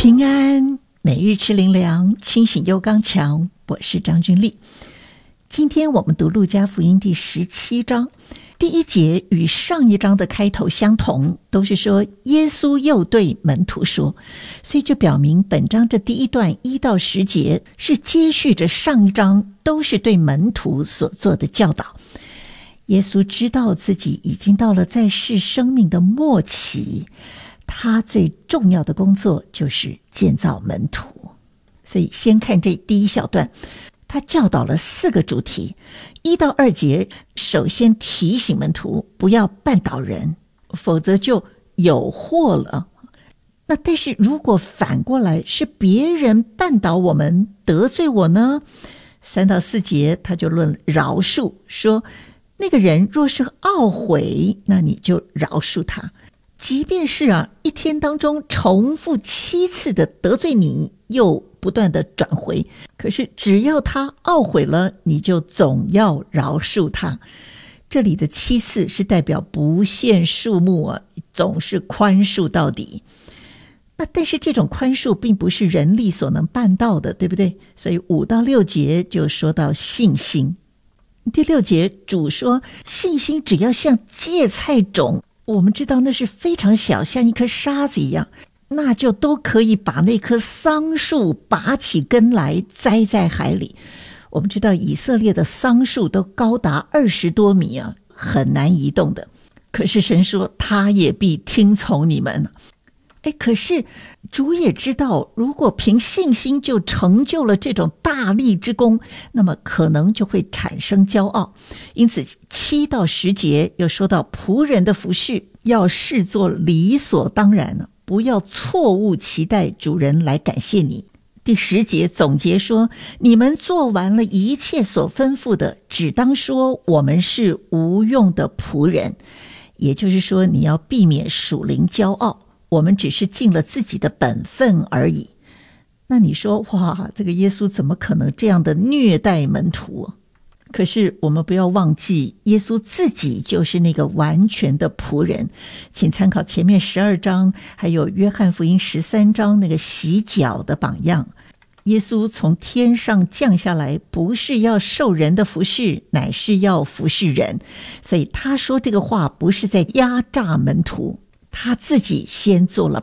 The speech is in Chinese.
平安，每日吃灵粮，清醒又刚强。我是张君丽。今天我们读路加福音第17章，第1节与上一章的开头相同，都是说耶稣又对门徒说，所以就表明本章这第一段1到10节是接续着上一章，都是对门徒所做的教导。耶稣知道自己已经到了在世生命的末期，他最重要的工作就是建造门徒。所以先看这第一小段，他教导了4个主题。1到2节首先提醒门徒不要绊倒人，否则就有祸了。那但是如果反过来是别人绊倒我们，得罪我呢？3到4节他就论饶恕，说那个人若是懊悔，那你就饶恕他。即便是一天当中重复7次的得罪你，又不断的转回，可是只要他懊悔了，你就总要饶恕他。这里的7次是代表不限数目总是宽恕到底。那但是这种宽恕并不是人力所能办到的，对不对？所以5到6节就说到信心。第6节主说信心只要像芥菜种，我们知道那是非常小，像一颗沙子一样，那就都可以把那棵桑树拔起根来栽在海里。我们知道以色列的桑树都高达20多米很难移动的，可是神说他也必听从你们。可是主也知道，如果凭信心就成就了这种大力之功，那么可能就会产生骄傲。因此7到10节又说到仆人的服事要视作理所当然，不要错误期待主人来感谢你。第10节总结说，你们做完了一切所吩咐的，只当说我们是无用的仆人。也就是说，你要避免属灵骄傲，我们只是尽了自己的本分而已。那你说，哇，这个耶稣怎么可能这样的虐待门徒？可是我们不要忘记，耶稣自己就是那个完全的仆人。请参考前面12章，还有约翰福音13章那个洗脚的榜样。耶稣从天上降下来，不是要受人的服侍，乃是要服侍人。所以他说这个话不是在压榨门徒，他自己先做了